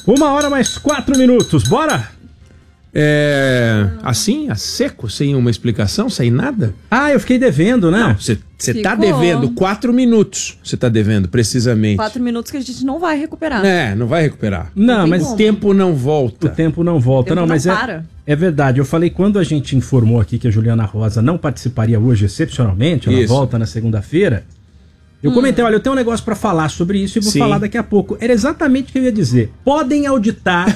1h mais 4 minutos, bora? Assim, a seco, sem uma explicação, sem nada? Eu fiquei devendo, né? Não, você tá devendo 4 minutos. Você tá devendo, precisamente. 4 minutos que a gente não vai recuperar. Não vai recuperar. Não, mas o tempo não volta. O tempo não volta. Não, mas é verdade. Eu falei, quando a gente informou aqui que a Juliana Rosa não participaria hoje, excepcionalmente, ela volta na segunda-feira, eu comentei, olha, eu tenho um negócio pra falar sobre isso e vou falar daqui a pouco. Era exatamente o que eu ia dizer. Podem auditar,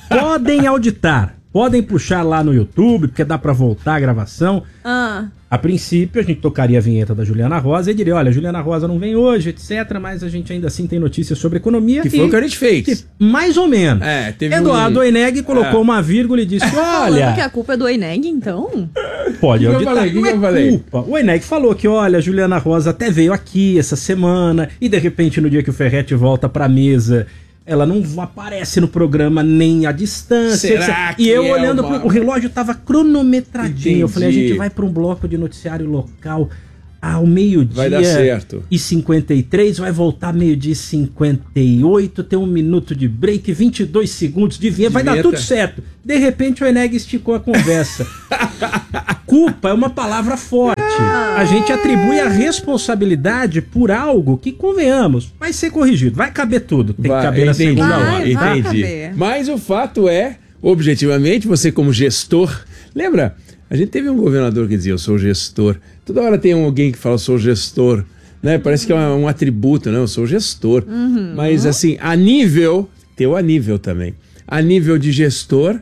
podem puxar lá no YouTube, porque dá pra voltar a gravação. A princípio, a gente tocaria a vinheta da Juliana Rosa e diria, olha, a Juliana Rosa não vem hoje, etc, mas a gente ainda assim tem notícias sobre economia. Que foi o que a gente fez. Mais ou menos. Eduardo Oineg colocou uma vírgula e disse, olha... Falando que a culpa é do Oineg, então? Pode auditar, não é culpa. O Oineg falou que, olha, a Juliana Rosa até veio aqui essa semana e, de repente, no dia que o Ferretti volta pra mesa... Ela não aparece no programa nem à distância. Será que e eu olhando o relógio tava cronometradinho. Entendi. Eu falei, a gente vai para um bloco de noticiário local ao meio-dia. Vai dar certo. E 53, vai voltar meio-dia e 58, tem 1 minuto de break, 22 segundos de vinheta, vai dar tudo certo. De repente o Eneg esticou a conversa. Culpa é uma palavra forte. A gente atribui a responsabilidade por algo que, convenhamos, vai ser corrigido, vai caber tudo. Tem que caber na segunda hora. Entendi. Mas o fato é, objetivamente, você como gestor, lembra? A gente teve um governador que dizia, eu sou gestor. Toda hora tem alguém que fala, eu sou gestor. Né? Parece que é um atributo, né? Eu sou gestor. Mas assim, a nível também. A nível de gestor,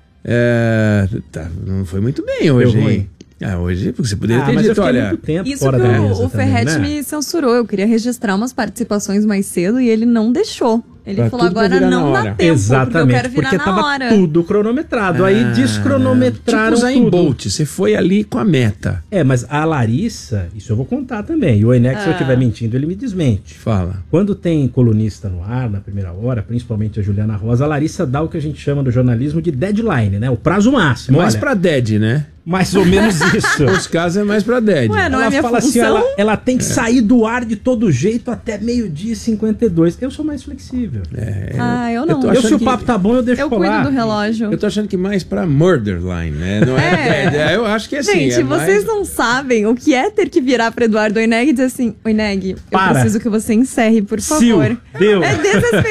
não foi muito bem hoje, hein? Hoje você poderia ter dito, olha... Muito tempo isso fora que da mesa o Ferretti me censurou. Eu queria registrar umas participações mais cedo e ele não deixou. Ele falou, agora não dá tempo, exatamente, porque tava tudo cronometrado. Aí descronometraram tipo Usain Bolt, você foi ali com a meta. Mas a Larissa, isso eu vou contar também. E o Oineg, se eu estiver mentindo, ele me desmente. Fala. Quando tem colunista no ar, na primeira hora, principalmente a Juliana Rosa, a Larissa dá o que a gente chama no jornalismo de deadline, né? O prazo máximo. Mais pra dead, né? Mais ou menos isso. Os casos é mais pra dead. Ué, não ela é minha fala função? assim, ela tem que sair do ar de todo jeito até meio-dia e 52. Eu sou mais flexível. Eu não. Se o papo tá bom, eu deixo colar. Eu cuido do relógio. Eu tô achando que mais pra murder line, né? Não é? Eu acho que é assim. Gente, vocês não sabem o que é ter que virar pra Eduardo Oineg e dizer assim, Oineg, eu preciso que você encerre, por favor. Deu. É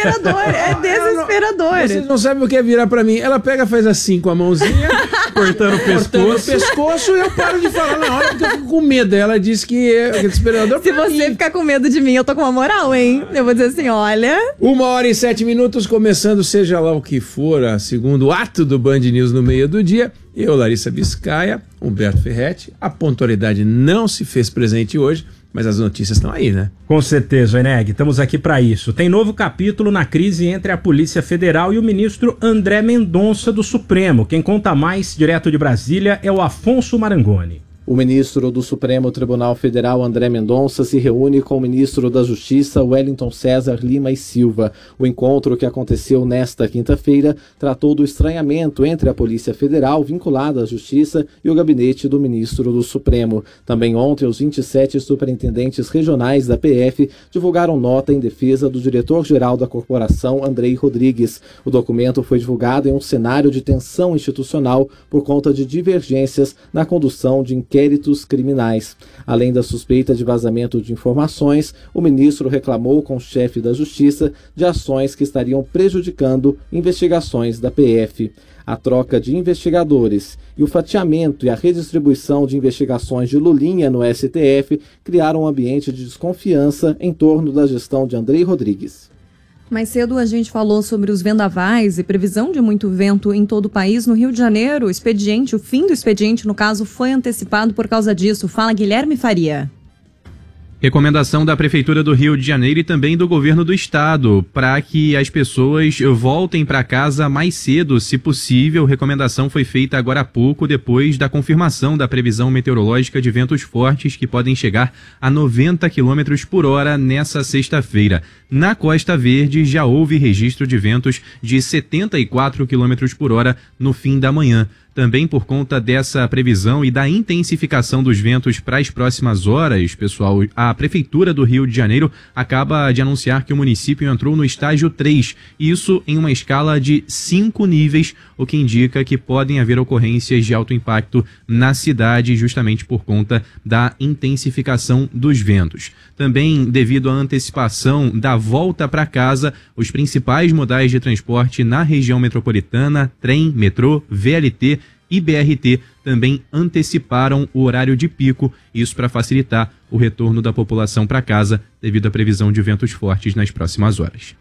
desesperador, Vocês não sabem o que é virar pra mim. Ela pega, faz assim com a mãozinha, cortando o pescoço e eu paro de falar na hora porque eu fico com medo. Ela disse que é desesperador. Se você ficar com medo de mim, eu tô com uma moral, hein? Eu vou dizer assim, olha... 1h07, começando, seja lá o que for, a segundo ato do Band News no meio do dia. Eu, Larissa Biscaia, Humberto Ferretti. A pontualidade não se fez presente hoje, mas as notícias estão aí, né? Com certeza, Oineg, estamos aqui para isso. Tem novo capítulo na crise entre a Polícia Federal e o ministro André Mendonça do Supremo. Quem conta mais, direto de Brasília, é o Afonso Marangoni. O ministro do Supremo Tribunal Federal, André Mendonça, se reúne com o ministro da Justiça, Wellington César Lima e Silva. O encontro, que aconteceu nesta quinta-feira, tratou do estranhamento entre a Polícia Federal, vinculada à Justiça, e o gabinete do ministro do Supremo. Também ontem, os 27 superintendentes regionais da PF divulgaram nota em defesa do diretor-geral da corporação, Andrei Rodrigues. O documento foi divulgado em um cenário de tensão institucional por conta de divergências na condução de inquéritos criminais. Além da suspeita de vazamento de informações, o ministro reclamou com o chefe da Justiça de ações que estariam prejudicando investigações da PF. A troca de investigadores e o fatiamento e a redistribuição de investigações de Lulinha no STF criaram um ambiente de desconfiança em torno da gestão de Andrei Rodrigues. Mais cedo a gente falou sobre os vendavais e previsão de muito vento em todo o país. No Rio de Janeiro, o fim do expediente, no caso, foi antecipado por causa disso. Fala, Guilherme Faria. Recomendação da Prefeitura do Rio de Janeiro e também do Governo do Estado para que as pessoas voltem para casa mais cedo, se possível. Recomendação foi feita agora há pouco, depois da confirmação da previsão meteorológica de ventos fortes que podem chegar a 90 km por hora nessa sexta-feira. Na Costa Verde já houve registro de ventos de 74 km por hora no fim da manhã. Também por conta dessa previsão e da intensificação dos ventos para as próximas horas, pessoal, a Prefeitura do Rio de Janeiro acaba de anunciar que o município entrou no estágio 3, isso em uma escala de 5 níveis, o que indica que podem haver ocorrências de alto impacto na cidade, justamente por conta da intensificação dos ventos. Também, devido à antecipação da volta para casa, os principais modais de transporte na região metropolitana, trem, metrô, VLT e BRT, também anteciparam o horário de pico, isso para facilitar o retorno da população para casa, devido à previsão de ventos fortes nas próximas horas.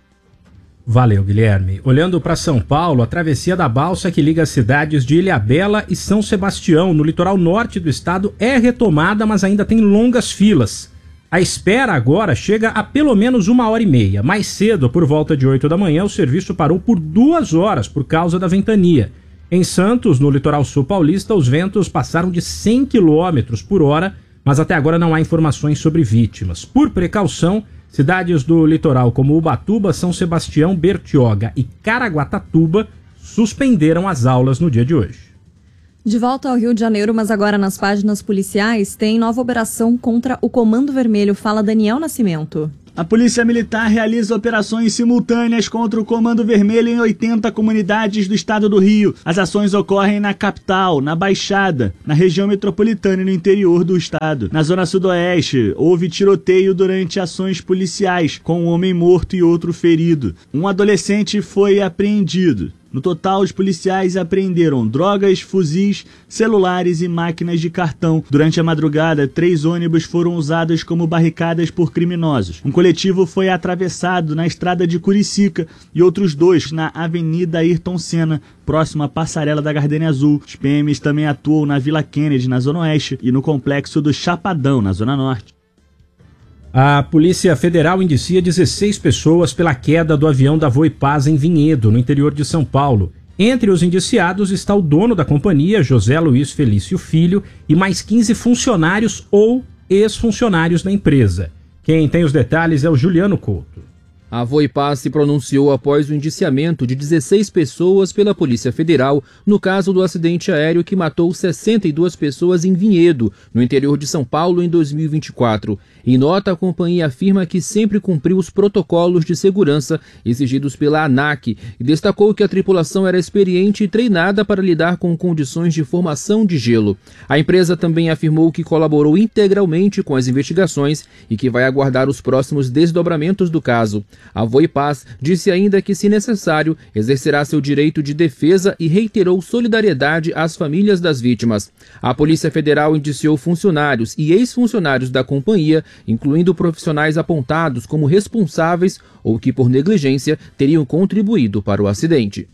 Valeu, Guilherme. Olhando para São Paulo, a travessia da balsa que liga as cidades de Ilhabela e São Sebastião, no litoral norte do estado, é retomada, mas ainda tem longas filas. A espera agora chega a pelo menos 1h30. Mais cedo, por volta de 8 da manhã, o serviço parou por 2 horas por causa da ventania. Em Santos, no litoral sul paulista, os ventos passaram de 100 km por hora, mas até agora não há informações sobre vítimas. Por precaução, cidades do litoral como Ubatuba, São Sebastião, Bertioga e Caraguatatuba suspenderam as aulas no dia de hoje. De volta ao Rio de Janeiro, mas agora nas páginas policiais, tem nova operação contra o Comando Vermelho. Fala Daniel Nascimento. A Polícia Militar realiza operações simultâneas contra o Comando Vermelho em 80 comunidades do estado do Rio. As ações ocorrem na capital, na Baixada, na região metropolitana e no interior do estado. Na zona sudoeste, houve tiroteio durante ações policiais, com um homem morto e outro ferido. Um adolescente foi apreendido. No total, os policiais apreenderam drogas, fuzis, celulares e máquinas de cartão. Durante a madrugada, 3 ônibus foram usados como barricadas por criminosos. Um coletivo foi atravessado na estrada de Curicica e outros 2 na Avenida Ayrton Senna, próximo à passarela da Gardenia Azul. Os PMs também atuam na Vila Kennedy, na Zona Oeste, e no complexo do Chapadão, na Zona Norte. A Polícia Federal indicia 16 pessoas pela queda do avião da Voipaz em Vinhedo, no interior de São Paulo. Entre os indiciados está o dono da companhia, José Luiz Felício Filho, e mais 15 funcionários ou ex-funcionários da empresa. Quem tem os detalhes é o Juliano Couto. A Voipaz se pronunciou após o indiciamento de 16 pessoas pela Polícia Federal no caso do acidente aéreo que matou 62 pessoas em Vinhedo, no interior de São Paulo, em 2024. Em nota, a companhia afirma que sempre cumpriu os protocolos de segurança exigidos pela ANAC e destacou que a tripulação era experiente e treinada para lidar com condições de formação de gelo. A empresa também afirmou que colaborou integralmente com as investigações e que vai aguardar os próximos desdobramentos do caso. A Voipaz disse ainda que, se necessário, exercerá seu direito de defesa e reiterou solidariedade às famílias das vítimas. A Polícia Federal indiciou funcionários e ex-funcionários da companhia, incluindo profissionais apontados como responsáveis ou que, por negligência, teriam contribuído para o acidente.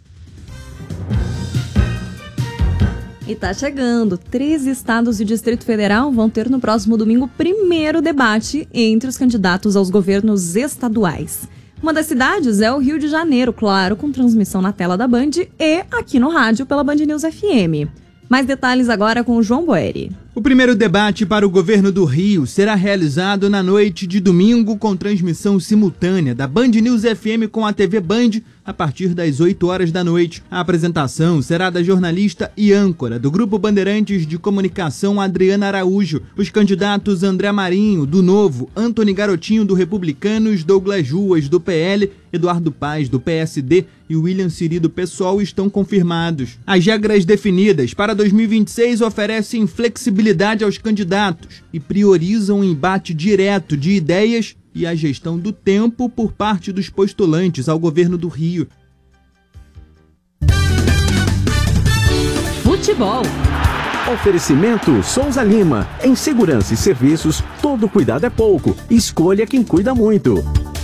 E tá chegando. 13 estados e Distrito Federal vão ter no próximo domingo o primeiro debate entre os candidatos aos governos estaduais. Uma das cidades é o Rio de Janeiro, claro, com transmissão na tela da Band e aqui no rádio pela Band News FM. Mais detalhes agora com o João Boeri. O primeiro debate para o governo do Rio será realizado na noite de domingo com transmissão simultânea da Band News FM com a TV Band a partir das 8 horas da noite. A apresentação será da jornalista e âncora do Grupo Bandeirantes de Comunicação, Adriana Araújo. Os candidatos André Marinho, do Novo, Antony Garotinho, do Republicanos, Douglas Ruas, do PL, Eduardo Paz, do PSD e William Siri, do PSOL, estão confirmados. As regras definidas para 2026 oferecem flexibilidade aos candidatos e priorizam o embate direto de ideias e a gestão do tempo por parte dos postulantes ao governo do Rio. Futebol. Oferecimento Souza Lima. Em segurança e serviços, todo cuidado é pouco. Escolha quem cuida muito.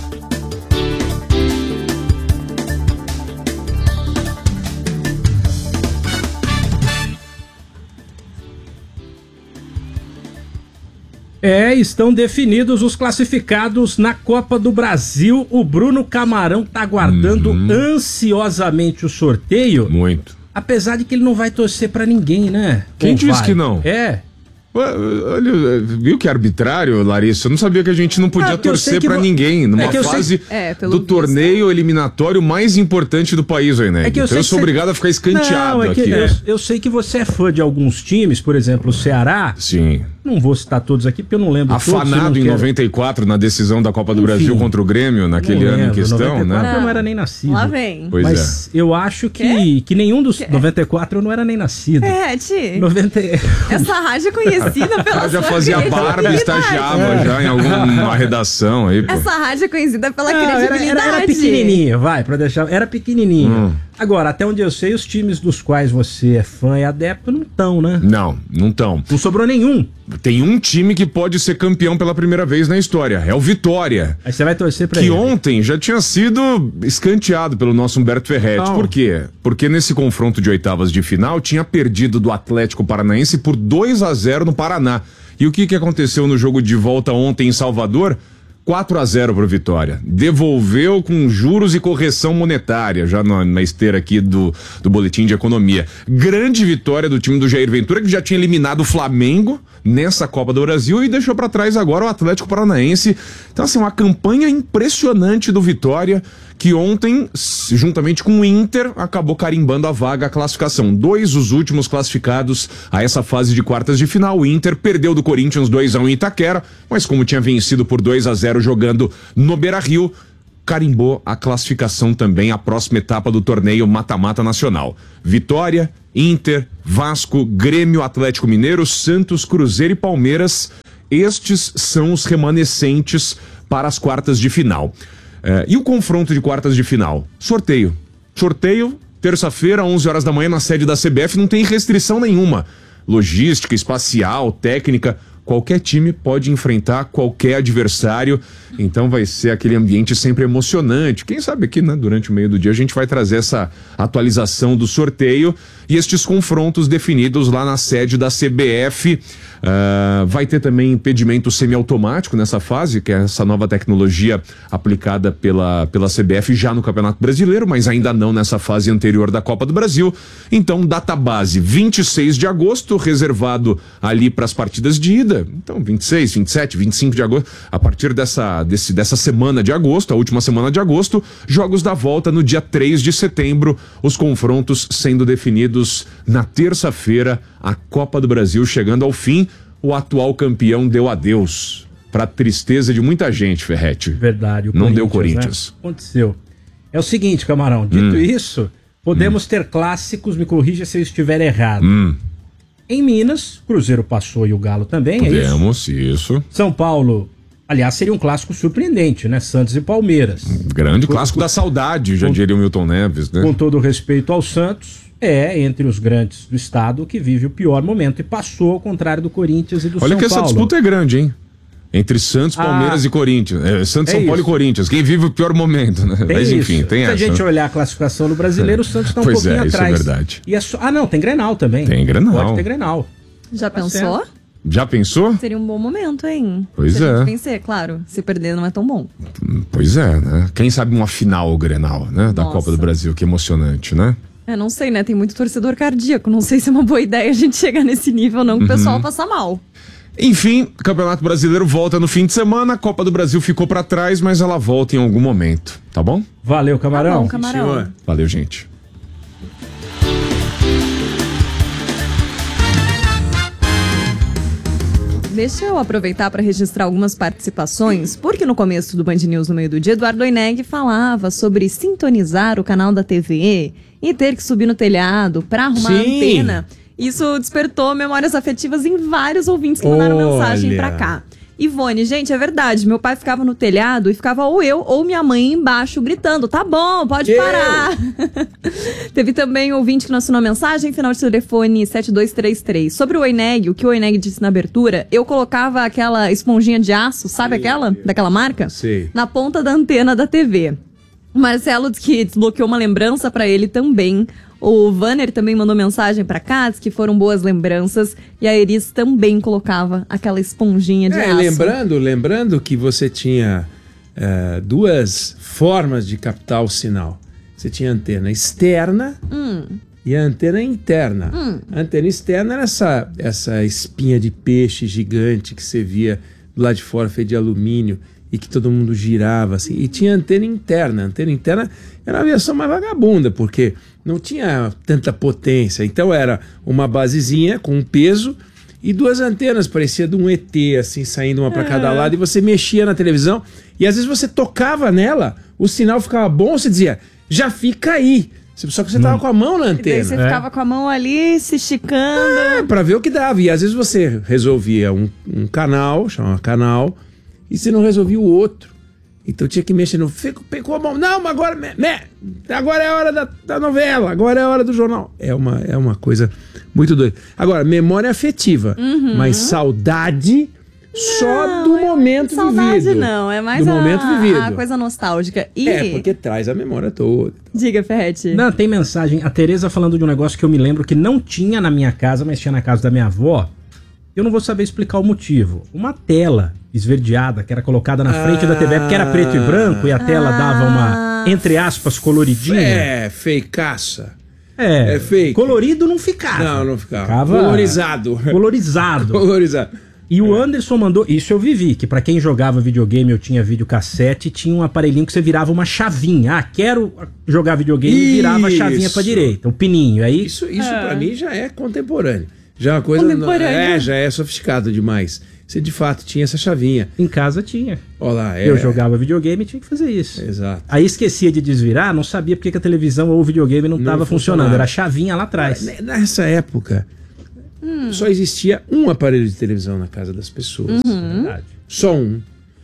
Estão definidos os classificados na Copa do Brasil. O Bruno Camarão tá aguardando ansiosamente o sorteio. Muito. Apesar de que ele não vai torcer pra ninguém, né? Quem disse que não? Olha, viu que arbitrário, Larissa? Eu não sabia que a gente não podia torcer pra ninguém numa fase do torneio eliminatório mais importante do país, Eneg. Então eu sou obrigado a ficar escanteado aqui. Eu sei que você é fã de alguns times, por exemplo, o Ceará. Sim. Não vou citar todos aqui porque eu não lembro Afanado em 94 na decisão da Copa do Brasil contra o Grêmio, naquele ano em questão, 94 né? eu não era nem nascido. Lá vem. Pois Mas eu acho que nenhum dos 94 eu não era nem nascido. Ti. 90... Essa rádio é conhecida pela já fazia barba, estagiava já em alguma redação aí, pô. Essa rádio é conhecida pela credibilidade. Era pequenininha, era pequenininha. Agora, até onde eu sei, os times dos quais você é fã e adepto não estão, né? Não estão. Não sobrou nenhum. Tem um time que pode ser campeão pela primeira vez na história, é o Vitória. Aí você vai torcer pra ele. Que ontem já tinha sido escanteado pelo nosso Humberto Ferretti. Por quê? Porque nesse confronto de oitavas de final tinha perdido do Atlético Paranaense por 2-0 no Paraná. E o que aconteceu no jogo de volta ontem em Salvador? 4-0 pro Vitória. Devolveu com juros e correção monetária, já na esteira aqui do Boletim de Economia. Grande vitória do time do Jair Ventura, que já tinha eliminado o Flamengo nessa Copa do Brasil e deixou pra trás agora o Atlético Paranaense. Então, assim, uma campanha impressionante do Vitória, que ontem, juntamente com o Inter, acabou carimbando a vaga, a classificação. Os últimos classificados a essa fase de quartas de final. O Inter perdeu do Corinthians 2-1 em Itaquera, mas como tinha vencido por 2-0 jogando no Beira-Rio, carimbou a classificação também à próxima etapa do torneio Mata-Mata Nacional. Vitória, Inter, Vasco, Grêmio, Atlético Mineiro, Santos, Cruzeiro e Palmeiras. Estes são os remanescentes para as quartas de final. E o confronto de quartas de final? Sorteio, terça-feira, 11 horas da manhã, na sede da CBF, não tem restrição nenhuma. Logística, espacial, técnica, qualquer time pode enfrentar qualquer adversário, então vai ser aquele ambiente sempre emocionante. Quem sabe aqui, né, durante o meio do dia a gente vai trazer essa atualização do sorteio e estes confrontos definidos lá na sede da CBF. Vai ter também impedimento semiautomático nessa fase, que é essa nova tecnologia aplicada pela CBF já no Campeonato Brasileiro, mas ainda não nessa fase anterior da Copa do Brasil. Então, data base 26 de agosto, reservado ali para as partidas de ida. Então, 26, 27, 25 de agosto, a partir dessa semana de agosto, a última semana de agosto, jogos da volta no dia 3 de setembro, os confrontos sendo definidos na terça-feira, a Copa do Brasil chegando ao fim. O atual campeão deu adeus, para tristeza de muita gente, Ferretti. Verdade. Não deu Corinthians. Né? Aconteceu. É o seguinte, Camarão, dito isso, podemos ter clássicos, me corrija se eu estiver errado. Em Minas, Cruzeiro passou e o Galo também, Podemos, isso. São Paulo, aliás, seria um clássico surpreendente, né? Santos e Palmeiras. Grande clássico da saudade, já diria o Milton Neves, né? Com todo o respeito ao Santos, entre os grandes do estado que vive o pior momento e passou ao contrário do Corinthians e do São Paulo. Olha que essa disputa é grande, hein? Entre Santos, Palmeiras e Corinthians. Santos, São Paulo e Corinthians. Quem vive o pior momento, né? Mas enfim, tem essa. Se a gente olhar a classificação no brasileiro, o Santos está um pouquinho atrás. Isso é verdade. E não, tem Grenal também. Tem Grenal. Pode ter Grenal. Já pensou? Já pensou? Seria um bom momento, hein? Pois se é. A gente vencer, claro. Se perder não é tão bom. Pois é, né? Quem sabe uma final Grenal, né? Da Copa do Brasil, que emocionante, né? Não sei, né? Tem muito torcedor cardíaco. Não sei se é uma boa ideia a gente chegar nesse nível, não, que o pessoal passa mal. Enfim, o Campeonato Brasileiro volta no fim de semana. A Copa do Brasil ficou pra trás, mas ela volta em algum momento, tá bom? Valeu, Camarão. Tá bom, Camarão. Valeu, gente. Deixa eu aproveitar para registrar algumas participações, porque no começo do Band News no meio do dia, Eduardo Eneg falava sobre sintonizar o canal da TV e ter que subir no telhado para arrumar a antena. Isso despertou memórias afetivas em vários ouvintes que mandaram mensagem para cá. Ivone, gente, é verdade, meu pai ficava no telhado e ficava ou eu ou minha mãe embaixo gritando, tá bom, pode parar. Teve também um ouvinte que nos assinou mensagem, final de telefone 7233. Sobre o Eneg, o que o Eneg disse na abertura, eu colocava aquela esponjinha de aço, sabe aquela? Daquela marca? Sim. Na ponta da antena da TV. O Marcelo disse que desbloqueou uma lembrança pra ele também. O Vanner também mandou mensagem pra cá, disse que foram boas lembranças. E a Eris também colocava aquela esponjinha de aço. Lembrando que você tinha duas formas de captar o sinal. Você tinha antena externa e a antena interna. A antena externa era essa espinha de peixe gigante que você via do lado de fora, feita de alumínio, e que todo mundo girava assim. E tinha a antena interna. A antena interna era uma versão mais vagabunda, porque não tinha tanta potência. Então era uma basezinha com um peso e 2 antenas, parecia de um ET, assim, saindo uma para cada lado, e você mexia na televisão, e às vezes você tocava nela, o sinal ficava bom, você dizia, já fica aí. Só que você tava com a mão na antena. E daí você ficava com a mão ali, se esticando. Pra ver o que dava. E às vezes você resolvia um canal, chamava canal, e você não resolvia o outro. Então tinha que mexer no... Pegou a mão. Não, mas agora... agora é a hora da novela, agora é a hora do jornal. É uma coisa muito doida. Agora, memória afetiva, mas saudade... Só do momento saudade vivido. Não, é mais do momento vivido. A coisa nostálgica. Porque traz a memória toda. Diga, Ferretti. Não, tem mensagem. A Tereza falando de um negócio que eu me lembro que não tinha na minha casa, mas tinha na casa da minha avó. Eu não vou saber explicar o motivo. Uma tela esverdeada que era colocada na frente da TV, porque era preto e branco e a tela dava uma, entre aspas, coloridinha. Feicaça. É fake. Colorido não ficava. Não ficava. Colorizado. Colorizado. E o Anderson mandou, isso eu vivi, que pra quem jogava videogame, eu tinha videocassete, tinha um aparelhinho que você virava uma chavinha. Quero jogar videogame e virava a chavinha pra direita, o pininho. Aí, isso pra mim já é contemporâneo. Já é uma coisa... já é sofisticado demais. Você de fato tinha essa chavinha. Em casa tinha. Olha lá, Eu jogava videogame e tinha que fazer isso. Exato. Aí esquecia de desvirar, não sabia porque que a televisão ou o videogame não tava funcionando. Era a chavinha lá atrás. Nessa época... Só existia um aparelho de televisão na casa das pessoas. Verdade. Só um.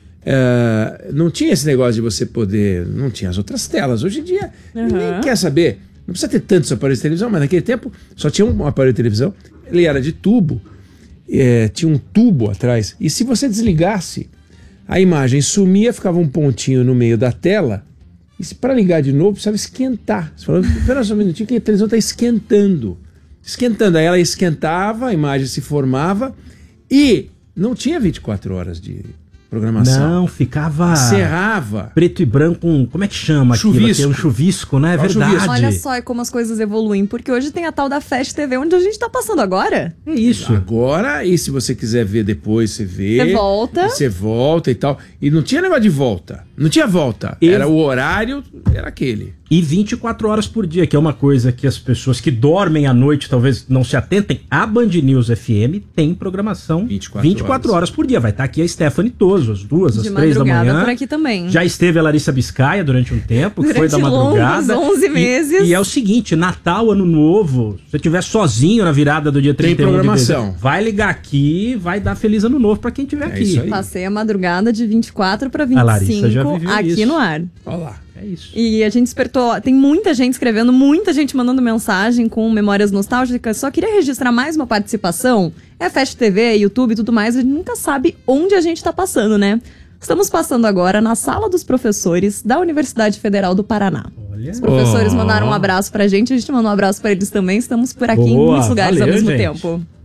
Não tinha esse negócio de você poder... Não tinha as outras telas. Hoje em dia, ninguém quer saber. Não precisa ter tantos aparelhos de televisão, mas naquele tempo só tinha um aparelho de televisão. Ele era de tubo. Tinha um tubo atrás. E se você desligasse, a imagem sumia, ficava um pontinho no meio da tela. E para ligar de novo, precisava esquentar. Você falou, espera só um minutinho que a televisão está esquentando. Aí ela esquentava, a imagem se formava e não tinha 24 horas de programação. Não, ficava... Encerrava. Preto e branco, como é que chama chuvisco. Aquilo? Um chuvisco, né? É verdade. Olha só como as coisas evoluem, porque hoje tem a tal da Fast TV, onde a gente tá passando agora. É isso. Agora, e se você quiser ver depois, você vê. Você volta. Você volta e tal. E não tinha negócio de volta. Não tinha volta. Era o horário, era aquele. E 24 horas por dia, que é uma coisa que as pessoas que dormem à noite talvez não se atentem. A Band News FM tem programação 24 horas por dia. Vai estar aqui a Stephanie Toso, às 2, às 3 da manhã. Por aqui também. Já esteve a Larissa Biscaia durante um tempo, que foi da madrugada. Longos 11 meses. E é o seguinte, Natal, Ano Novo, se você estiver sozinho na virada do dia 31 tem programação. Vai ligar aqui, vai dar Feliz Ano Novo pra quem estiver aqui. Isso aí. Passei a madrugada de 24 para 25 a Larissa já viveu aqui isso. no ar. Olha lá. É isso. E a gente despertou, tem muita gente escrevendo, muita gente mandando mensagem com memórias nostálgicas. Só queria registrar mais uma participação. É Fast TV, YouTube e tudo mais, a gente nunca sabe onde a gente tá passando, né? Estamos passando agora na sala dos professores da Universidade Federal do Paraná. Olha. Os professores mandaram um abraço pra gente, a gente mandou um abraço pra eles também. Estamos por aqui em muitos lugares ao mesmo tempo.